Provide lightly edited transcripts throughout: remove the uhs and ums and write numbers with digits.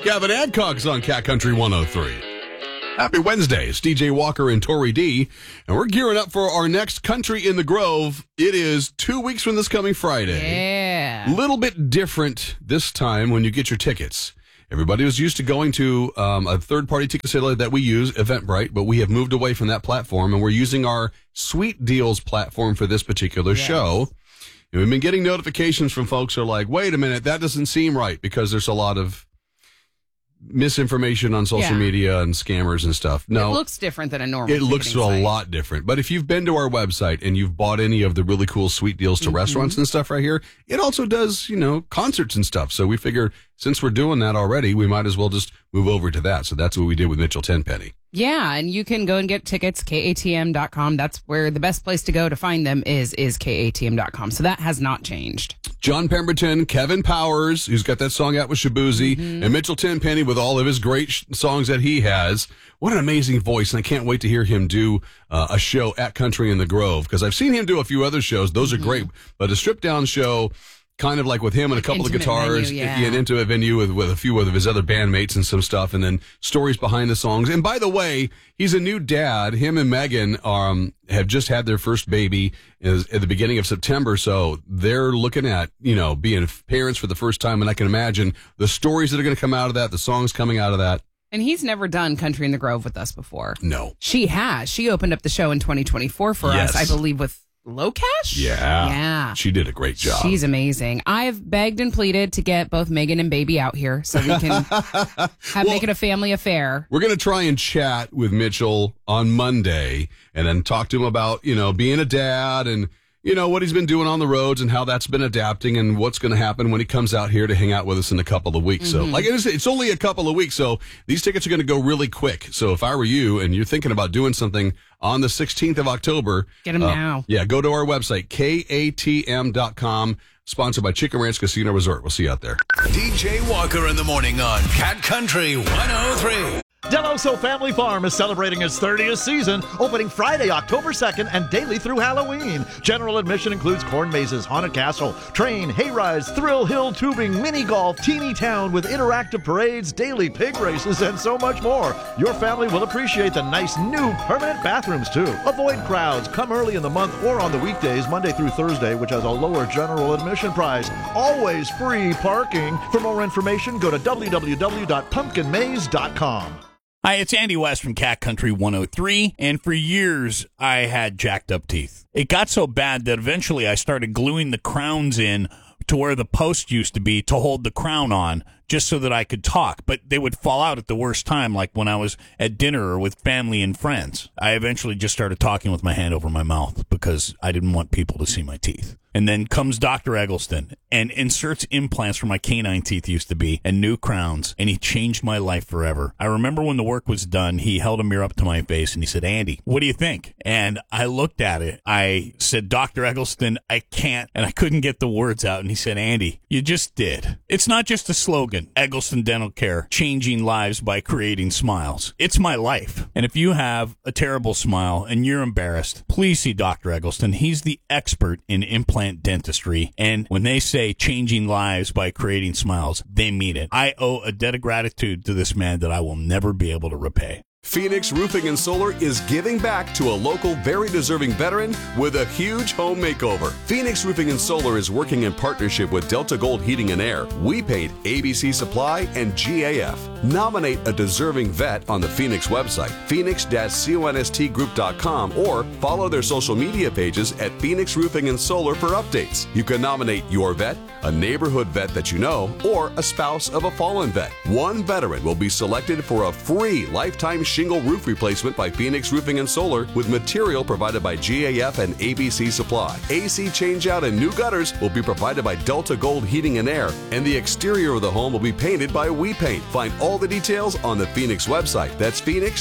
Gavin Adcock's on Cat Country 103. Happy Wednesday. It's DJ Walker and Tori D, and we're gearing up for our next Country in the Grove. It is 2 weeks from this coming Friday. Yeah. Little bit different this time when you get your tickets. Everybody was used to going to a third-party ticket seller that we use, Eventbrite, but we have moved away from that platform, and we're using our Sweet Deals platform for this particular show. And we've been getting notifications from folks who are like, wait a minute, that doesn't seem right, because there's a lot of misinformation on social media and scammers and stuff. No, it looks different than a normal It looks a site. lot different. But if you've been to our website and you've bought any of the really cool Sweet Deals to restaurants and stuff right here, it also does, concerts and stuff. So we figure since we're doing that already, we might as well just move over to that. So that's what we did with Mitchell Tenpenny. Yeah, and you can go and get tickets, katm.com. That's where the best place to go to find them is katm.com. So that has not changed. John Pemberton, Kevin Powers, who's got that song out with Shabuzi, and Mitchell Tenpenny with all of his great songs that he has. What an amazing voice, and I can't wait to hear him do a show at Country in the Grove, because I've seen him do a few other shows. Those are great, but a stripped-down show, kind of like with him and a couple of guitars, an intimate venue with a few of his other bandmates and some stuff, and then stories behind the songs. And by the way, he's a new dad. Him and Megan have just had their first baby at the beginning of September, so they're looking at, being parents for the first time, and I can imagine the stories that are going to come out of that, the songs coming out of that. And he's never done Country in the Grove with us before. No. She has. She opened up the show in 2024 for us, I believe, with Locash? Yeah. She did a great job. She's amazing. I've begged and pleaded to get both Megan and baby out here so we can make it a family affair. We're going to try and chat with Mitchell on Monday and then talk to him about, being a dad and, what he's been doing on the roads and how that's been adapting and what's going to happen when he comes out here to hang out with us in a couple of weeks. So, it's only a couple of weeks, so these tickets are going to go really quick. So if I were you and you're thinking about doing something on the 16th of October, get them now. Yeah, go to our website, katm.com, sponsored by Chicken Ranch Casino Resort. We'll see you out there. DJ Walker in the morning on Cat Country 103. Deloso Family Farm is celebrating its 30th season, opening Friday, October 2nd, and daily through Halloween. General admission includes corn mazes, haunted castle, train, hay rides, thrill hill tubing, mini golf, teeny town with interactive parades, daily pig races, and so much more. Your family will appreciate the nice new permanent bathrooms, too. Avoid crowds. Come early in the month or on the weekdays, Monday through Thursday, which has a lower general admission price. Always free parking. For more information, go to www.pumpkinmaze.com. Hi, it's Andy West from Cat Country 103, and for years I had jacked up teeth. It got so bad that eventually I started gluing the crowns in to where the post used to be to hold the crown on, just so that I could talk, but they would fall out at the worst time, like when I was at dinner or with family and friends. I eventually just started talking with my hand over my mouth because I didn't want people to see my teeth. And then comes Dr. Eggleston and inserts implants where my canine teeth used to be and new crowns, and he changed my life forever. I remember when the work was done, he held a mirror up to my face and he said, "Andy, what do you think?" And I looked at it. I said, "Dr. Eggleston, I can't," and I couldn't get the words out. And he said, "Andy, you just did." It's not just a slogan, Eggleston Dental Care, changing lives by creating smiles. It's my life. And if you have a terrible smile and you're embarrassed, please see Dr. Eggleston. He's the expert in implant dentistry, and when they say changing lives by creating smiles, they mean it. I owe a debt of gratitude to this man that I will never be able to repay. Phoenix Roofing and Solar is giving back to a local, very deserving veteran with a huge home makeover. Phoenix Roofing and Solar is working in partnership with Delta Gold Heating and Air, We Paint, ABC Supply, and GAF. Nominate a deserving vet on the Phoenix website, phoenix-constgroup.com, or follow their social media pages at Phoenix Roofing and Solar for updates. You can nominate your vet, a neighborhood vet that you know, or a spouse of a fallen vet. One veteran will be selected for a free lifetime shingle roof replacement by Phoenix Roofing and Solar with material provided by GAF and ABC Supply. AC changeout and new gutters will be provided by Delta Gold Heating and Air, and the exterior of the home will be painted by We Paint. Find all the details on the Phoenix website. That's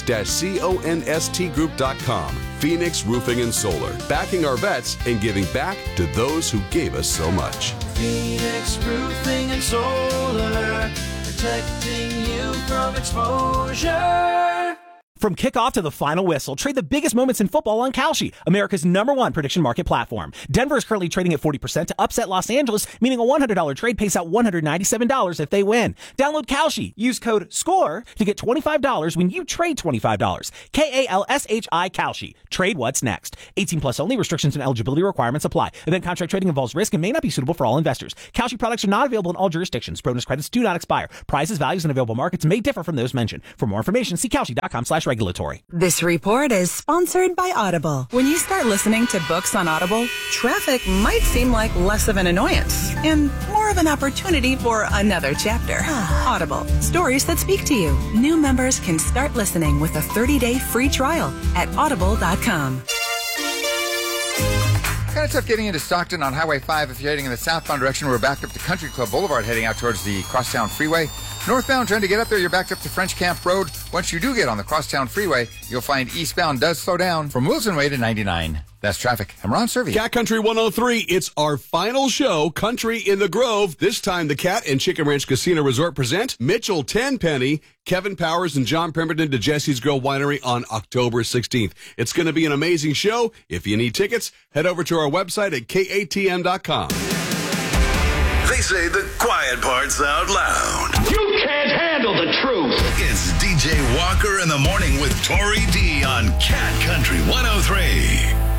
phoenix-constgroup.com. Phoenix Roofing and Solar, backing our vets and giving back to those who gave us so much. Phoenix Roofing and Solar, protecting you from exposure. From kickoff to the final whistle, trade the biggest moments in football on Kalshi, America's #1 prediction market platform. Denver is currently trading at 40% to upset Los Angeles, meaning a $100 trade pays out $197 if they win. Download Kalshi. Use code SCORE to get $25 when you trade $25. KALSHI Kalshi. Trade what's next. 18 plus only. Restrictions and eligibility requirements apply. Event contract trading involves risk and may not be suitable for all investors. Kalshi products are not available in all jurisdictions. Bonus credits do not expire. Prizes, values, and available markets may differ from those mentioned. For more information, see Kalshi.com/regulatory. This report is sponsored by Audible. When you start listening to books on Audible, traffic might seem like less of an annoyance and more of an opportunity for another chapter. Audible, stories that speak to you. New members can start listening with a 30-day free trial at audible.com. Kind of tough getting into Stockton on Highway 5 if you're heading in the southbound direction. We're backed up to Country Club Boulevard heading out towards the Crosstown Freeway. Northbound, trying to get up there, you're backed up to French Camp Road. Once you do get on the Crosstown Freeway, you'll find eastbound does slow down from Wilson Way to 99. That's traffic. I'm Ron Servi. Cat Country 103. It's our final show, Country in the Grove. This time, the Cat and Chicken Ranch Casino Resort present Mitchell Tenpenny, Kevin Powers, and John Pemberton to Jesse's Grill Winery on October 16th. It's going to be an amazing show. If you need tickets, head over to our website at katm.com. They say the quiet parts out loud. You can't handle the truth. It's DJ Walker in the Morning with Tori D on Cat Country 103.